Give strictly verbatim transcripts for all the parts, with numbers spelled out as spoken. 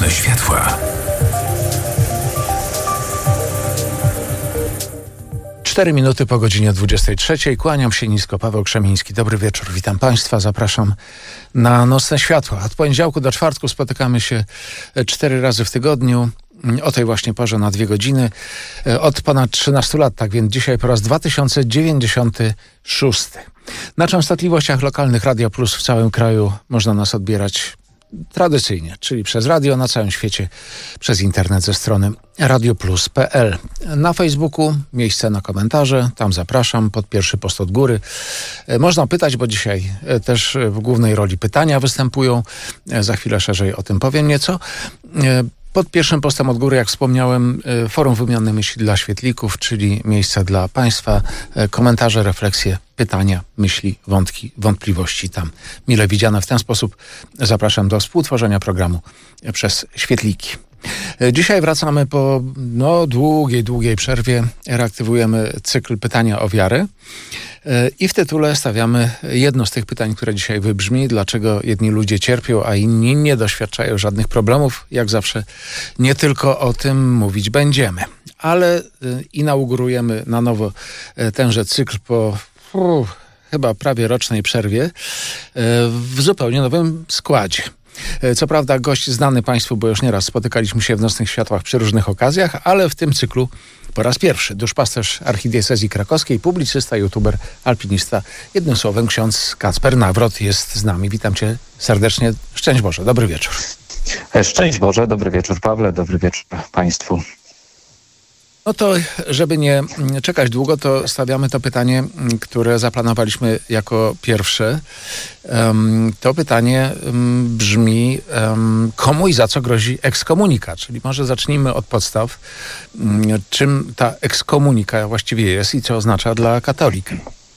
Nocne światła. Cztery minuty po godzinie dwudziestej trzeciej. Kłaniam się nisko. Paweł Krzemiński. Dobry wieczór. Witam Państwa. Zapraszam na Nocne Światła. Od poniedziałku do czwartku spotykamy się cztery razy w tygodniu. O tej właśnie porze na dwie godziny. Od ponad trzynastu lat, tak więc dzisiaj po raz dwa tysiące dziewięćdziesiąty szósty. Na częstotliwościach lokalnych Radia Plus w całym kraju można nas odbierać tradycyjnie, czyli przez radio na całym świecie, przez internet ze strony radioplus kropka pe el. Na Facebooku miejsce na komentarze, tam zapraszam, pod pierwszy post od góry. Można pytać, bo dzisiaj też w głównej roli pytania występują. Za chwilę szerzej o tym powiem nieco. Pod pierwszym postem od góry, jak wspomniałem, forum wymiany myśli dla świetlików, czyli miejsce dla Państwa, komentarze, refleksje, pytania, myśli, wątki, wątpliwości tam mile widziane. W ten sposób zapraszam do współtworzenia programu przez świetliki. Dzisiaj wracamy po no, długiej, długiej przerwie. Reaktywujemy cykl Pytania o wiarę. I w tytule stawiamy jedno z tych pytań, które dzisiaj wybrzmi. Dlaczego jedni ludzie cierpią, a inni nie doświadczają żadnych problemów? Jak zawsze nie tylko o tym mówić będziemy. Ale inaugurujemy na nowo tenże cykl po uf, chyba prawie rocznej przerwie w zupełnie nowym składzie. Co prawda gość znany Państwu, bo już nieraz spotykaliśmy się w Nocnych Światłach przy różnych okazjach, ale w tym cyklu po raz pierwszy duszpasterz archidiecezji krakowskiej, publicysta, youtuber, alpinista. Jednym słowem ksiądz Kacper Nawrot jest z nami. Witam Cię serdecznie. Szczęść Boże, dobry wieczór. Szczęść Boże, dobry wieczór Pawle, dobry wieczór Państwu. No to, żeby nie czekać długo, to stawiamy to pytanie, które zaplanowaliśmy jako pierwsze. To pytanie brzmi, komu i za co grozi ekskomunika? Czyli może zacznijmy od podstaw. Czym ta ekskomunika właściwie jest i co oznacza dla katolika?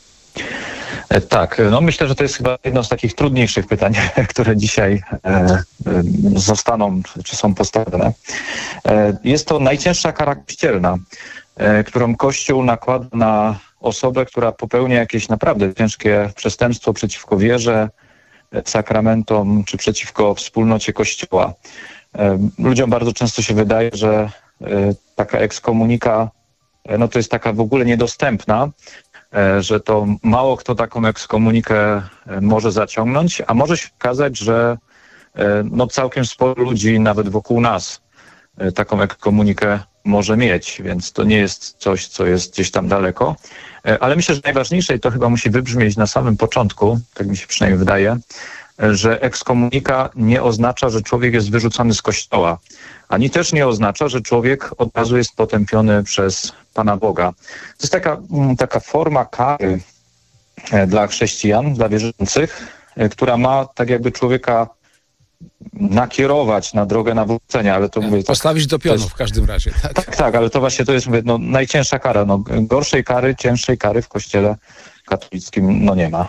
Tak, no myślę, że to jest chyba jedno z takich trudniejszych pytań, które dzisiaj e, zostaną, czy są postawione. E, jest to najcięższa kara kościelna, e, którą Kościół nakłada na osobę, która popełnia jakieś naprawdę ciężkie przestępstwo przeciwko wierze, sakramentom, czy przeciwko wspólnocie Kościoła. E, ludziom bardzo często się wydaje, że e, taka ekskomunika, e, no to jest taka w ogóle niedostępna, że to mało kto taką ekskomunikę może zaciągnąć, a może się okazać, że no całkiem sporo ludzi nawet wokół nas taką ekskomunikę może mieć, więc to nie jest coś, co jest gdzieś tam daleko. Ale myślę, że najważniejsze, i to chyba musi wybrzmieć na samym początku, tak mi się przynajmniej wydaje, że ekskomunika nie oznacza, że człowiek jest wyrzucony z kościoła, ani też nie oznacza, że człowiek od razu jest potępiony przez Pana Boga. To jest taka, taka forma kary dla chrześcijan, dla wierzących, która ma tak jakby człowieka nakierować na drogę nawrócenia, ale to mówię... Postawić do pionu w każdym razie. Tak, tak, tak, ale to właśnie to jest mówię, no, najcięższa kara. No, gorszej kary, cięższej kary w Kościele katolickim no nie ma.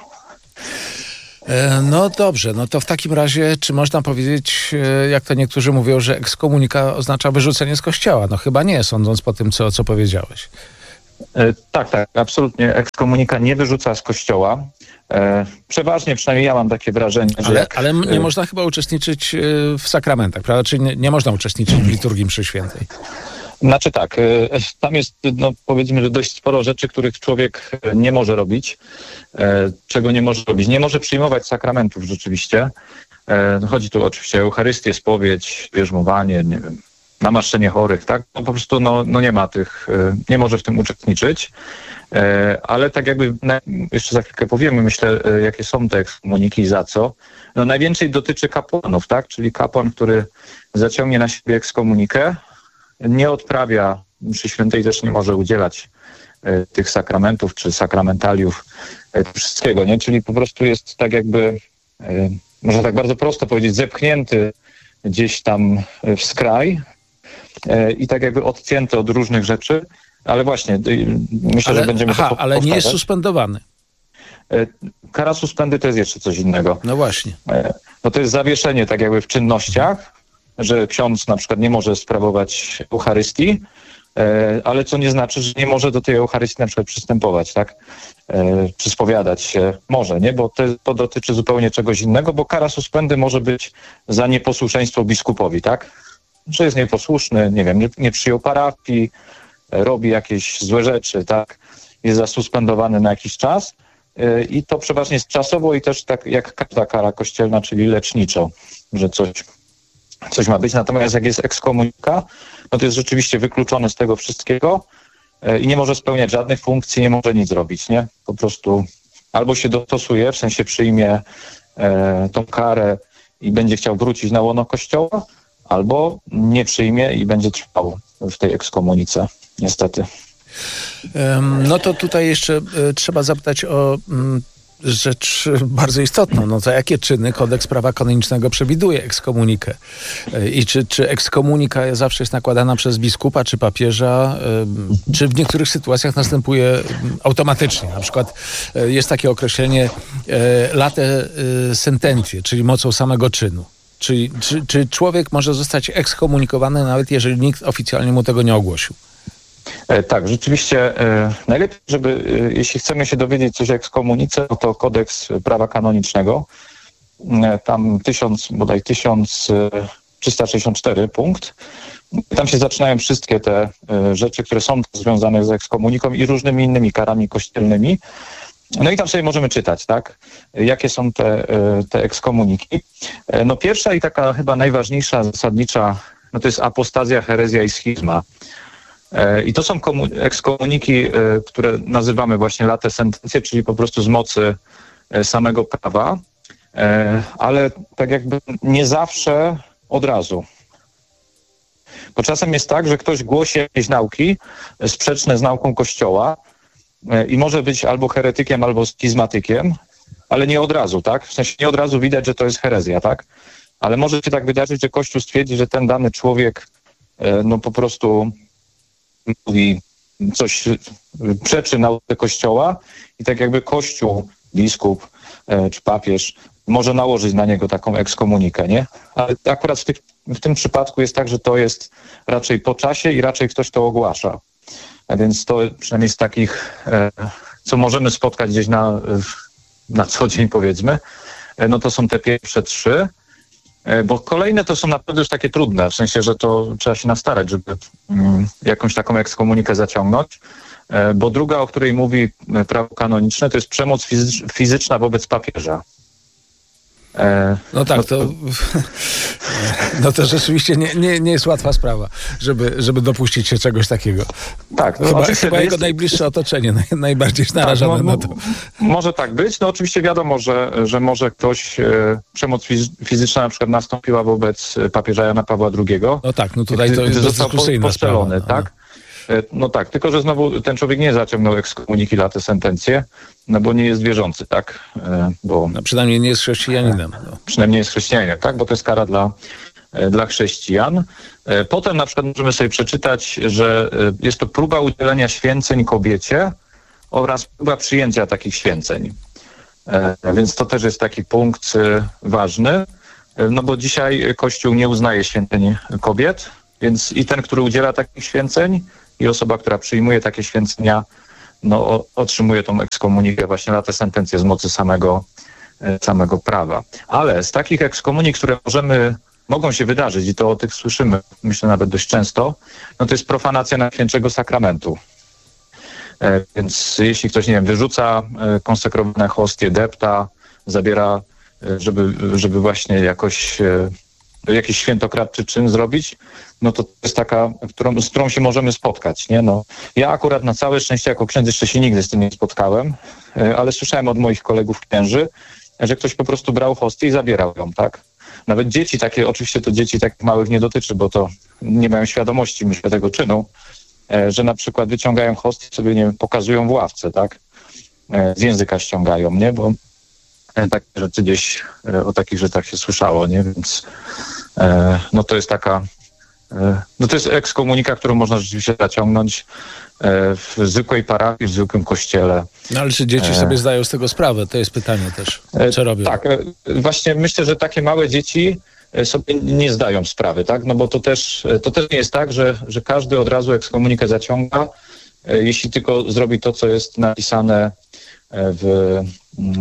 No dobrze, no to w takim razie, czy można powiedzieć, jak to niektórzy mówią, że ekskomunika oznacza wyrzucenie z kościoła? No chyba nie, sądząc po tym, co, co powiedziałeś. E, tak, tak, absolutnie. Ekskomunika nie wyrzuca z kościoła. E, przeważnie, przynajmniej ja mam takie wrażenie, że... Ale, jak, ale nie e... można chyba uczestniczyć w sakramentach, prawda? Czyli nie, nie można uczestniczyć w liturgii mszy świętej. Znaczy tak, tam jest, no powiedzmy, że dość sporo rzeczy, których człowiek nie może robić. Czego nie może robić? Nie może przyjmować sakramentów rzeczywiście. Chodzi tu oczywiście o Eucharystię, spowiedź, bierzmowanie, nie wiem, namaszczenie chorych, tak? No po prostu no, no nie ma tych, nie może w tym uczestniczyć. Ale tak jakby, jeszcze za chwilkę powiemy, myślę, jakie są te ekskomuniki i za co. No najwięcej dotyczy kapłanów, tak? Czyli kapłan, który zaciągnie na siebie ekskomunikę, nie odprawia mszy świętej, też nie może udzielać e, tych sakramentów czy sakramentaliów, e, wszystkiego, nie? Czyli po prostu jest tak jakby, e, można tak bardzo prosto powiedzieć, zepchnięty gdzieś tam w skraj e, i tak jakby odcięty od różnych rzeczy, ale właśnie, e, myślę, ale, że będziemy aha, to po- ale powtarzać. nie jest suspendowany. E, kara suspendy to jest jeszcze coś innego. No właśnie. E, no to jest zawieszenie tak jakby w czynnościach, że ksiądz na przykład nie może sprawować Eucharystii, ale co nie znaczy, że nie może do tej Eucharystii na przykład przystępować, tak? Czy spowiadać się może, nie? Bo to, to dotyczy zupełnie czegoś innego, bo kara suspendy może być za nieposłuszeństwo biskupowi, tak? że jest nieposłuszny, nie wiem, nie, nie przyjął parafii, robi jakieś złe rzeczy, tak, jest zasuspendowany na jakiś czas i to przeważnie jest czasowo i też tak jak każda kara kościelna, czyli leczniczo, że coś, coś ma być. Natomiast jak jest ekskomunika, no to jest rzeczywiście wykluczony z tego wszystkiego i nie może spełniać żadnych funkcji, nie może nic robić, nie? Po prostu albo się dostosuje, w sensie przyjmie e, tą karę i będzie chciał wrócić na łono Kościoła, albo nie przyjmie i będzie trwał w tej ekskomunice, niestety. No to tutaj jeszcze trzeba zapytać o rzecz bardzo istotną. No to jakie czyny kodeks prawa kanonicznego przewiduje ekskomunikę? I czy, czy ekskomunika zawsze jest nakładana przez biskupa czy papieża, czy w niektórych sytuacjach następuje automatycznie? Na przykład jest takie określenie late sentencje, czyli mocą samego czynu. Czyli, czy, czy człowiek może zostać ekskomunikowany, nawet jeżeli nikt oficjalnie mu tego nie ogłosił? Tak, rzeczywiście najlepiej, żeby, jeśli chcemy się dowiedzieć coś o ekskomunice, no to kodeks prawa kanonicznego, tam tysiąc, bodaj tysiąc trzysta sześćdziesiąt cztery punkt. Tam się zaczynają wszystkie te rzeczy, które są związane z ekskomuniką i różnymi innymi karami kościelnymi. No i tam sobie możemy czytać, tak, jakie są te, te ekskomuniki. No pierwsza i taka chyba najważniejsza, zasadnicza, no to jest apostazja, herezja i schizma. I to są ekskomuniki, które nazywamy właśnie late sentencje, czyli po prostu z mocy samego prawa, ale tak jakby nie zawsze od razu. Bo czasem jest tak, że ktoś głosi jakieś nauki sprzeczne z nauką Kościoła i może być albo heretykiem, albo schizmatykiem, ale nie od razu, tak? W sensie nie od razu widać, że to jest herezja, tak? Ale może się tak wydarzyć, że Kościół stwierdzi, że ten dany człowiek no po prostu mówi coś, przeczy nauce Kościoła i tak jakby Kościół, biskup e, czy papież może nałożyć na niego taką ekskomunikę, nie? Ale akurat w, tych, w tym przypadku jest tak, że to jest raczej po czasie i raczej ktoś to ogłasza. A więc to przynajmniej z takich, e, co możemy spotkać gdzieś na, na co dzień, powiedzmy, e, no to są te pierwsze trzy. Bo kolejne to są naprawdę już takie trudne, w sensie, że to trzeba się nastarać, żeby mm, jakąś taką ekskomunikę zaciągnąć. Bo druga, o której mówi prawo kanoniczne, to jest przemoc fizycz- fizyczna wobec papieża. No tak, to, no to rzeczywiście nie, nie, nie jest łatwa sprawa, żeby, żeby dopuścić się czegoś takiego. Tak. No chyba chyba jest, jego najbliższe otoczenie naj, najbardziej jest narażone tak, no, na to. Może tak być. No oczywiście wiadomo, że, że może ktoś, e, przemoc fizyczna na przykład nastąpiła wobec papieża Jana Pawła drugiego. No tak, no tutaj to jest dyskusyjna sprawa. No. Tak? No tak, tylko że znowu ten człowiek nie zaciągnął ekskomuniki late sentencje, no bo nie jest wierzący, tak? Bo no przynajmniej nie jest chrześcijaninem. No. Przynajmniej jest chrześcijaninem, tak? Bo to jest kara dla, dla chrześcijan. Potem na przykład możemy sobie przeczytać, że jest to próba udzielenia święceń kobiecie oraz próba przyjęcia takich święceń. Więc to też jest taki punkt ważny, no bo dzisiaj Kościół nie uznaje święceń kobiet, więc i ten, który udziela takich święceń, i osoba, która przyjmuje takie święcenia, no, otrzymuje tą ekskomunikę, właśnie late sentencje z mocy samego, samego prawa. Ale z takich ekskomunik, które możemy, mogą się wydarzyć, i to o tych słyszymy, myślę nawet dość często, no to jest profanacja Najświętszego Sakramentu. E, więc jeśli ktoś, nie wiem, wyrzuca konsekrowane hostie, depta, zabiera, żeby, żeby właśnie jakoś e, jakiś świętokradczy czyn zrobić, no to jest taka, którą, z którą się możemy spotkać, nie? No, ja akurat na całe szczęście jako ksiądz jeszcze się nigdy z tym nie spotkałem, ale słyszałem od moich kolegów księży, że ktoś po prostu brał hostię i zabierał ją, tak? Nawet dzieci takie, oczywiście to dzieci takich małych nie dotyczy, bo to nie mają świadomości, myślę, tego czynu, że na przykład wyciągają hostię, sobie, nie wiem, pokazują w ławce, tak? Z języka ściągają, nie? Bo takie rzeczy gdzieś, o takich rzeczach się słyszało, nie? Więc no to jest taka, no to jest ekskomunika, którą można rzeczywiście zaciągnąć w zwykłej parafii, w zwykłym kościele. No ale czy dzieci sobie zdają z tego sprawę? To jest pytanie też. Co robią? Tak, właśnie myślę, że takie małe dzieci sobie nie zdają sprawy, tak? No bo to też, to też nie jest tak, że, że każdy od razu ekskomunikę zaciąga, jeśli tylko zrobi to, co jest napisane w,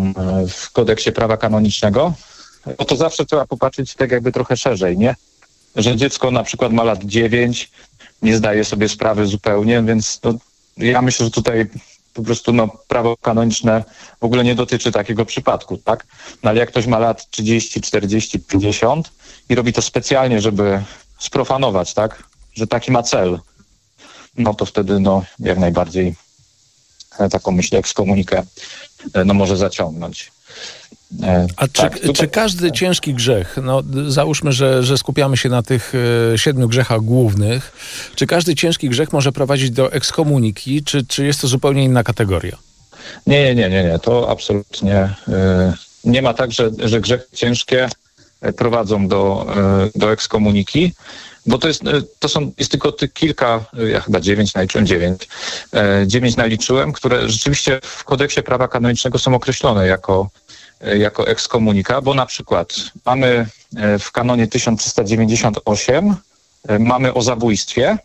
w kodeksie prawa kanonicznego, no to zawsze trzeba popatrzeć tak jakby trochę szerzej, nie? że dziecko na przykład ma lat dziewięć, nie zdaje sobie sprawy zupełnie, więc no, ja myślę, że tutaj po prostu no, prawo kanoniczne w ogóle nie dotyczy takiego przypadku, tak? No ale jak ktoś ma lat trzydzieści, czterdzieści, pięćdziesiąt i robi to specjalnie, żeby sprofanować, tak? Że taki ma cel, no to wtedy no jak najbardziej taką, myślę, ekskomunikę no może zaciągnąć. A czy, tak, tutaj... czy każdy ciężki grzech, no załóżmy, że, że skupiamy się na tych e, siedmiu grzechach głównych, czy każdy ciężki grzech może prowadzić do ekskomuniki, czy, czy jest to zupełnie inna kategoria? Nie, nie, nie, nie, to absolutnie y, nie ma tak, że, że grzechy ciężkie prowadzą do, y, do ekskomuniki, bo to jest, to są, jest tylko tych kilka, ja chyba dziewięć naliczyłem, dziewięć, y, dziewięć naliczyłem, które rzeczywiście w kodeksie prawa kanonicznego są określone jako jako ekskomunika, bo na przykład mamy w kanonie tysiąc trzysta dziewięćdziesiąt osiem mamy o zabójstwie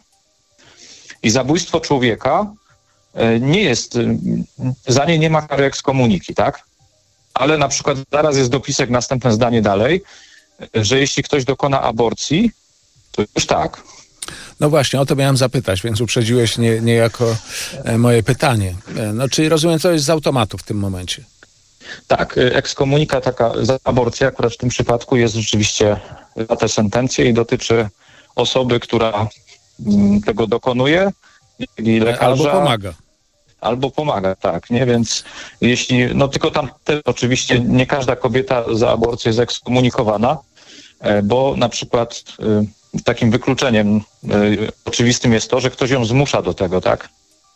i zabójstwo człowieka nie jest, za nie nie ma kary ekskomuniki, tak? Ale na przykład zaraz jest dopisek, następne zdanie dalej, że jeśli ktoś dokona aborcji, to już tak. No właśnie, o to miałem zapytać, więc uprzedziłeś nie, niejako moje pytanie. No czyli rozumiem, co jest z automatu w tym momencie. Tak, ekskomunika taka za aborcję akurat w tym przypadku jest rzeczywiście za tę sentencję i dotyczy osoby, która tego dokonuje, i lekarza. Albo pomaga. Albo pomaga, tak, nie? Więc jeśli, no tylko tam te, oczywiście nie każda kobieta za aborcję jest ekskomunikowana, bo na przykład takim wykluczeniem oczywistym jest to, że ktoś ją zmusza do tego, tak?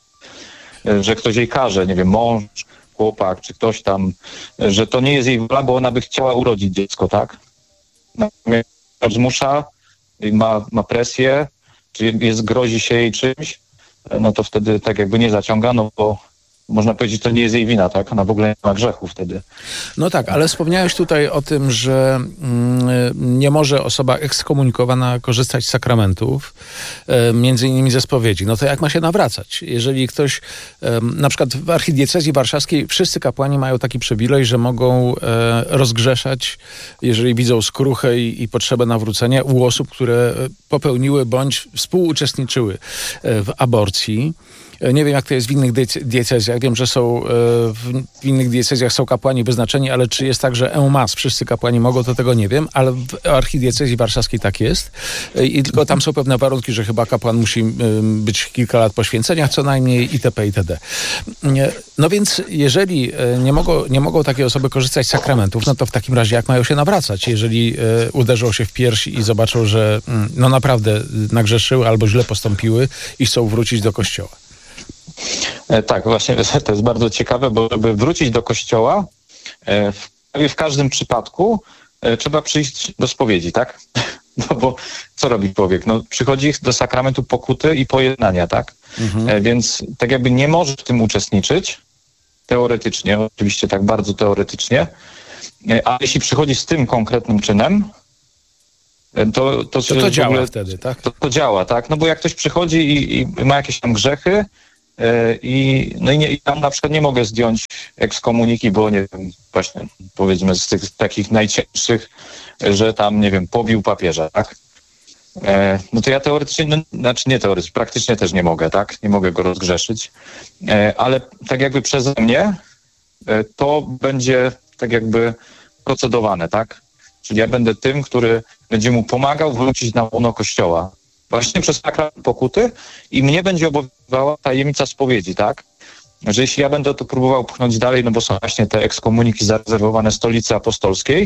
Że ktoś jej każe, nie wiem, mąż, chłopak, czy ktoś tam, że to nie jest jej wola, bo ona by chciała urodzić dziecko, tak? Natomiast zmusza, ma, ma presję, czy jest, grozi się jej czymś, no to wtedy tak jakby nie zaciąga, no bo można powiedzieć, to nie jest jej wina, tak? Ona w ogóle nie ma grzechu wtedy. No tak, ale wspomniałeś tutaj o tym, że mm, nie może osoba ekskomunikowana korzystać z sakramentów, e, między innymi ze spowiedzi. No to jak ma się nawracać? Jeżeli ktoś, e, na przykład w archidiecezji warszawskiej wszyscy kapłani mają taki przywilej, że mogą e, rozgrzeszać, jeżeli widzą skruchę i, i potrzebę nawrócenia u osób, które popełniły bądź współuczestniczyły w aborcji. Nie wiem, jak to jest w innych diecezjach. Wiem, że są w innych diecezjach są kapłani wyznaczeni, ale czy jest tak, że en masse wszyscy kapłani mogą, to tego nie wiem, ale w archidiecezji warszawskiej tak jest. I tylko tam są pewne warunki, że chyba kapłan musi być kilka lat po święceniach co najmniej itp. itd. No więc jeżeli nie mogą, nie mogą takie osoby korzystać z sakramentów, no to w takim razie jak mają się nawracać? Jeżeli uderzą się w pierś i zobaczą, że no naprawdę nagrzeszyły albo źle postąpiły i chcą wrócić do kościoła. Tak, właśnie to jest bardzo ciekawe, bo żeby wrócić do kościoła, w, w każdym przypadku trzeba przyjść do spowiedzi, tak? No bo co robi człowiek? No przychodzi do sakramentu pokuty i pojednania, tak? Mhm. Więc tak jakby nie może w tym uczestniczyć, teoretycznie, oczywiście tak bardzo teoretycznie, a jeśli przychodzi z tym konkretnym czynem, to to, to, to działa ogóle, wtedy, tak? To, to działa, tak? No bo jak ktoś przychodzi i, i ma jakieś tam grzechy, I, no i, nie, i tam na przykład nie mogę zdjąć ekskomuniki, bo nie wiem, właśnie powiedzmy z tych takich najcięższych, że tam, nie wiem, pobił papieża, tak? E, no to ja teoretycznie, no, znaczy nie teoretycznie, praktycznie też nie mogę, tak? Nie mogę go rozgrzeszyć, e, ale tak jakby przeze mnie e, to będzie tak jakby procedowane, tak? Czyli ja będę tym, który będzie mu pomagał wrócić na łono Kościoła. Właśnie przez sakrament pokuty i mnie będzie obowiązywała tajemnica spowiedzi, tak? Że jeśli ja będę to próbował pchnąć dalej, no bo są właśnie te ekskomuniki zarezerwowane Stolicy Apostolskiej,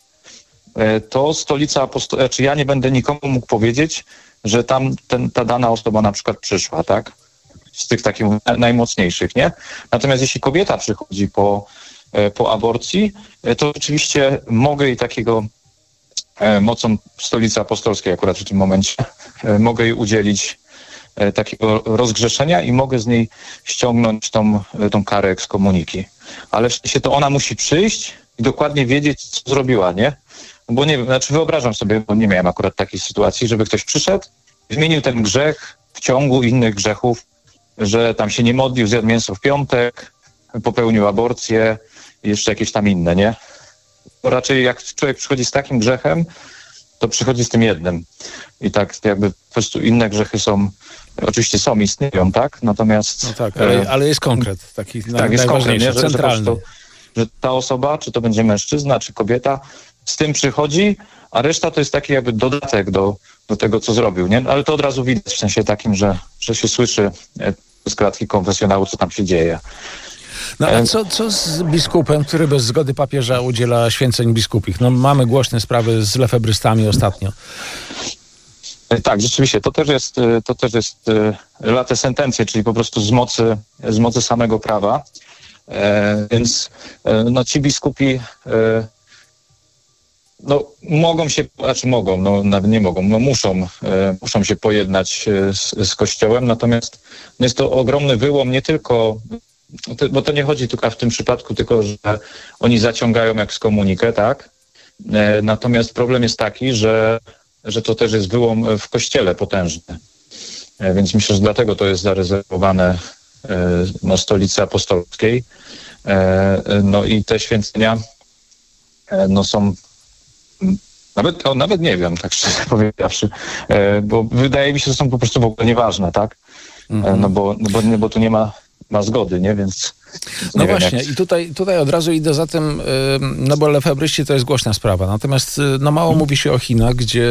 to Stolica Apostolska, czy ja nie będę nikomu mógł powiedzieć, że tam ten, ta dana osoba na przykład przyszła, tak? Z tych takich najmocniejszych, nie? Natomiast jeśli kobieta przychodzi po, po aborcji, to oczywiście mogę jej takiego mocą Stolicy Apostolskiej akurat w tym momencie mogę jej udzielić takiego rozgrzeszenia i mogę z niej ściągnąć tą, tą karę ekskomuniki. Ale w sensie to ona musi przyjść i dokładnie wiedzieć, co zrobiła, nie? Bo nie wiem, znaczy wyobrażam sobie, bo nie miałem akurat takiej sytuacji, żeby ktoś przyszedł, zmienił ten grzech w ciągu innych grzechów, że tam się nie modlił, zjadł mięso w piątek, popełnił aborcję i jeszcze jakieś tam inne, nie? Bo raczej jak człowiek przychodzi z takim grzechem, to przychodzi z tym jednym. I tak jakby po prostu inne grzechy są, oczywiście są, istnieją, tak? Natomiast... No tak, ale, ale jest konkret, taki tak, naj, jest najważniejszy, konkret, nie? Że, centralny. Że, to, że ta osoba, czy to będzie mężczyzna, czy kobieta, z tym przychodzi, a reszta to jest taki jakby dodatek do, do tego, co zrobił, nie? Ale to od razu widać w sensie takim, że, że się słyszy z klatki konfesjonału, co tam się dzieje. No a co, co z biskupem, który bez zgody papieża udziela święceń biskupich? No mamy głośne sprawy z lefebrystami ostatnio. Tak, rzeczywiście, to też jest, to też jest late sentencje, czyli po prostu z mocy, z mocy samego prawa. E, więc no ci biskupi e, no mogą się, znaczy mogą, no nawet nie mogą, no muszą, e, muszą się pojednać z, z Kościołem, natomiast jest to ogromny wyłom nie tylko, bo to nie chodzi tylko w tym przypadku, tylko że oni zaciągają jak z komunikę, tak? E, natomiast problem jest taki, że, że to też jest wyłom w Kościele potężny. E, więc myślę, że dlatego to jest zarezerwowane e, no, Stolicy Apostolskiej. E, no i te święcenia e, no są nawet, o, nawet nie wiem, tak szczerze powiedziawszy, e, bo wydaje mi się, że są po prostu w ogóle nieważne, tak? E, no, bo, no, bo, no bo tu nie ma, ma zgody, nie? Więc no wiem, właśnie jak... i tutaj, tutaj od razu idę za tym, no bo lefebryści to jest głośna sprawa, natomiast no mało hmm. mówi się o Chinach, gdzie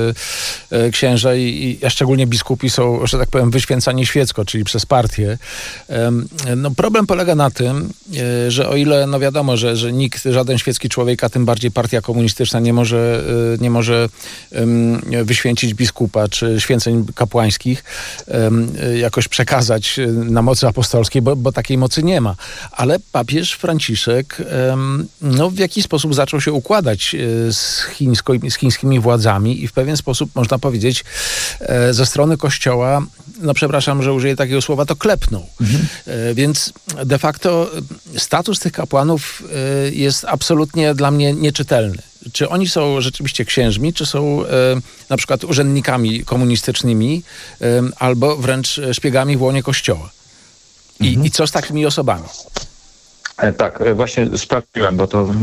księża i, i a szczególnie biskupi są, że tak powiem, wyświęcani świecko, czyli przez partię. No problem polega na tym, że o ile no wiadomo, że, że nikt, żaden świecki człowiek, a tym bardziej partia komunistyczna nie może, nie może wyświęcić biskupa czy święceń kapłańskich, jakoś przekazać na mocy apostolskiej, bo, bo takiej mocy nie ma. Ale papież Franciszek no, w jakiś sposób zaczął się układać z, chińsko, z chińskimi władzami i w pewien sposób, można powiedzieć, ze strony Kościoła, no przepraszam, że użyję takiego słowa, to klepnął. Mhm. Więc de facto status tych kapłanów jest absolutnie dla mnie nieczytelny. Czy oni są rzeczywiście księżmi, czy są e, na przykład urzędnikami komunistycznymi e, albo wręcz szpiegami w łonie Kościoła? I, mhm. I co z takimi osobami? E, tak, e, właśnie sprawdziłem, bo to e,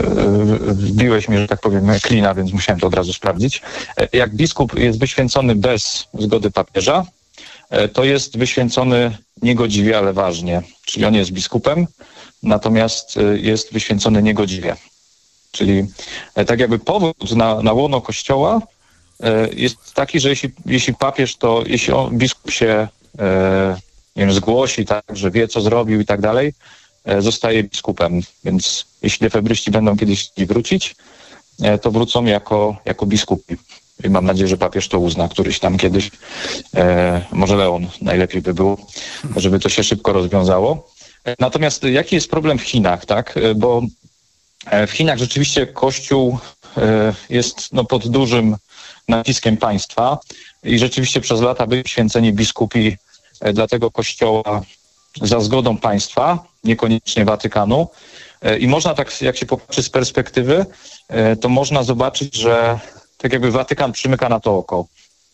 wbiłeś mi, że tak powiem, klina, więc musiałem to od razu sprawdzić. E, jak biskup jest wyświęcony bez zgody papieża, e, to jest wyświęcony niegodziwie, ale ważnie. Czyli on jest biskupem, natomiast e, jest wyświęcony niegodziwie. Czyli e, tak jakby powód na, na łono Kościoła e, jest taki, że jeśli, jeśli papież to, jeśli on, biskup się e, nie wiem, zgłosi, tak, że wie, co zrobił i tak dalej, e, zostaje biskupem. Więc jeśli lefebryści będą kiedyś wrócić, e, to wrócą jako, jako biskupi. I mam nadzieję, że papież to uzna któryś tam kiedyś. E, może Leon najlepiej by było, żeby to się szybko rozwiązało. E, natomiast jaki jest problem w Chinach, tak? E, bo w Chinach rzeczywiście Kościół jest no, pod dużym naciskiem państwa i rzeczywiście przez lata byli święceni biskupi dla tego Kościoła za zgodą państwa, niekoniecznie Watykanu. I można tak, jak się popatrzy z perspektywy, to można zobaczyć, że tak jakby Watykan przymyka na to oko.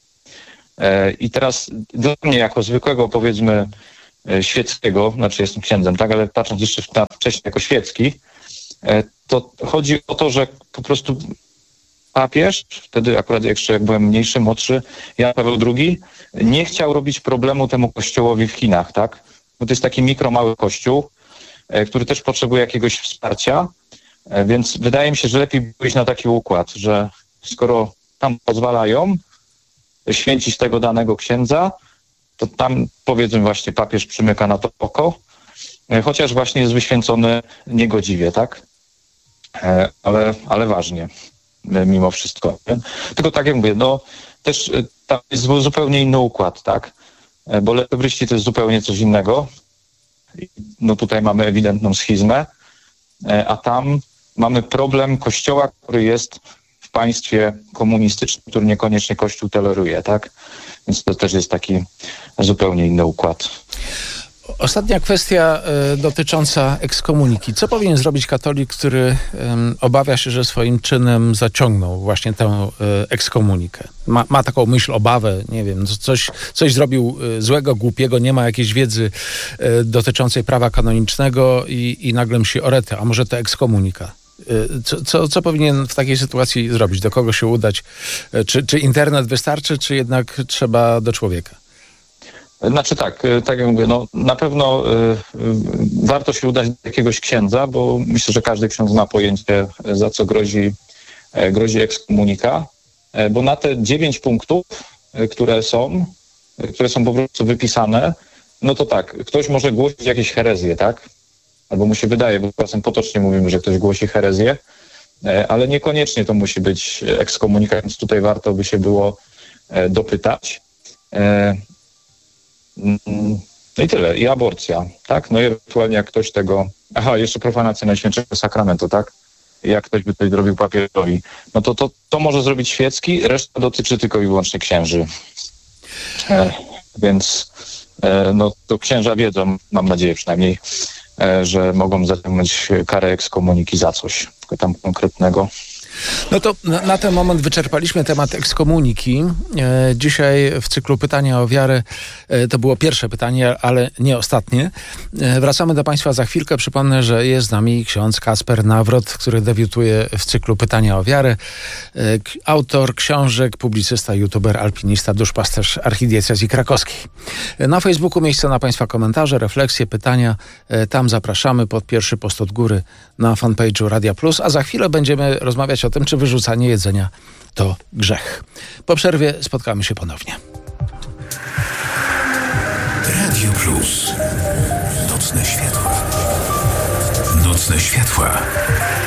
I teraz dla mnie jako zwykłego, powiedzmy, świeckiego, znaczy jestem księdzem, tak, ale patrząc jeszcze na wcześniej jako świecki, to chodzi o to, że po prostu papież, wtedy akurat jeszcze jak byłem mniejszy, młodszy, Jan Paweł drugi, nie chciał robić problemu temu kościołowi w Chinach, tak? Bo to jest taki mikro, mały kościół, który też potrzebuje jakiegoś wsparcia, więc wydaje mi się, że lepiej pójść na taki układ, że skoro tam pozwalają święcić tego danego księdza, to tam powiedzmy właśnie papież przymyka na to oko, chociaż właśnie jest wyświęcony niegodziwie, tak? Ale, ale ważnie, mimo wszystko. Tylko tak jak mówię, no też tam jest zupełnie inny układ, tak? Bo lefebryści to jest zupełnie coś innego. No tutaj mamy ewidentną schizmę, a tam mamy problem kościoła, który jest w państwie komunistycznym, który niekoniecznie Kościół toleruje, tak? Więc to też jest taki zupełnie inny układ. Ostatnia kwestia y, dotycząca ekskomuniki. Co powinien zrobić katolik, który y, obawia się, że swoim czynem zaciągnął właśnie tę y, ekskomunikę? Ma, ma taką myśl, obawę, nie wiem, coś, coś zrobił y, złego, głupiego, nie ma jakiejś wiedzy y, dotyczącej prawa kanonicznego i, i nagle myśli o retę, a może to ekskomunika. Co, co, co powinien w takiej sytuacji zrobić? Do kogo się udać? Czy, czy internet wystarczy, czy jednak trzeba do człowieka? Znaczy tak, tak jak mówię, no na pewno y, y, warto się udać do jakiegoś księdza, bo myślę, że każdy ksiądz ma pojęcie, za co grozi, e, grozi ekskomunika, e, bo na te dziewięć punktów, e, które są, e, które są po prostu wypisane, no to tak, ktoś może głosić jakieś herezje, tak? Albo mu się wydaje, bo czasem potocznie mówimy, że ktoś głosi herezję, e, ale niekoniecznie to musi być ekskomunika, więc tutaj warto by się było e, dopytać. E, No i tyle. I aborcja, tak? No i ewentualnie jak ktoś tego... Aha, jeszcze profanacja Najświętszego Sakramentu, tak? Jak ktoś by tutaj zrobił papierowi. No to, to to może zrobić świecki, reszta dotyczy tylko i wyłącznie księży. E, więc e, no to księża wiedzą, mam nadzieję przynajmniej, e, że mogą zaciągnąć karę ekskomuniki za coś tam konkretnego. No to na, na ten moment wyczerpaliśmy temat ekskomuniki. E, dzisiaj w cyklu Pytania o wiarę e, to było pierwsze pytanie, ale nie ostatnie. E, wracamy do Państwa za chwilkę. Przypomnę, że jest z nami ksiądz Kacper Nawrot, który debiutuje w cyklu Pytania o wiarę. E, k- autor książek, publicysta, youtuber, alpinista, duszpasterz archidiecezji krakowskiej. E, na Facebooku miejsce na Państwa komentarze, refleksje, pytania. E, tam zapraszamy pod pierwszy post od góry na fanpage'u Radia Plus, a za chwilę będziemy rozmawiać o tym, czy wyrzucanie jedzenia to grzech. Po przerwie spotkamy się ponownie. Radio Plus. Nocne światła. Nocne światła.